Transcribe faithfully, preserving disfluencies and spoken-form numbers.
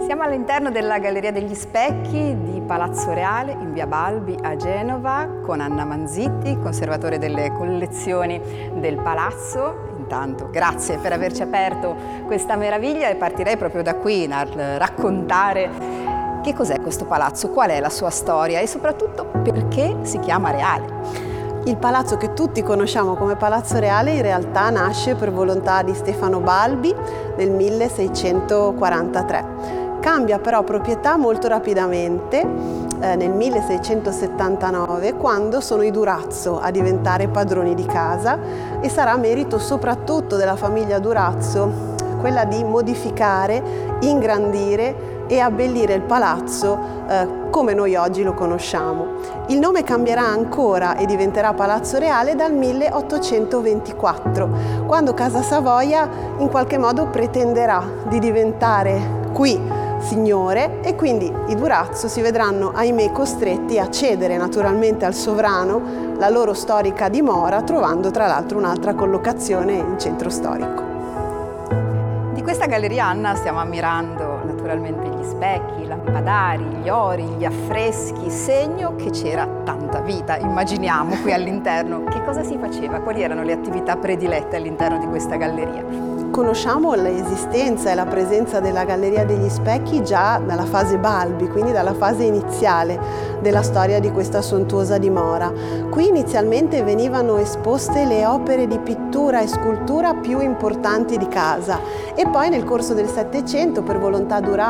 Siamo all'interno della Galleria degli Specchi di Palazzo Reale in via Balbi a Genova con Anna Manzitti, conservatore delle collezioni del palazzo. Intanto grazie per averci aperto questa meraviglia e partirei proprio da qui a raccontare che cos'è questo palazzo, qual è la sua storia e soprattutto perché si chiama Reale. Il palazzo che tutti conosciamo come Palazzo Reale in realtà nasce per volontà di Stefano Balbi nel milleseicentoquarantatré. Cambia però proprietà molto rapidamente eh, nel milleseicentosettantanove, quando sono i Durazzo a diventare padroni di casa, e sarà merito soprattutto della famiglia Durazzo quella di modificare, ingrandire e abbellire il palazzo eh, come noi oggi lo conosciamo. Il nome cambierà ancora e diventerà Palazzo Reale dal milleottocentoventiquattro, quando Casa Savoia in qualche modo pretenderà di diventare qui signore, e quindi i Durazzo si vedranno, ahimè, costretti a cedere naturalmente al sovrano la loro storica dimora, trovando tra l'altro un'altra collocazione in centro storico. Di questa galleria, Anna, stiamo ammirando naturalmente gli specchi, i lampadari, gli ori, gli affreschi, segno che c'era tanta vita. Immaginiamo qui all'interno che cosa si faceva, quali erano le attività predilette all'interno di questa galleria. Conosciamo l'esistenza e la presenza della Galleria degli Specchi già dalla fase Balbi, quindi dalla fase iniziale della storia di questa sontuosa dimora. Qui inizialmente venivano esposte le opere di pittura e scultura più importanti di casa, e poi nel corso del Settecento, per volontà Durazzo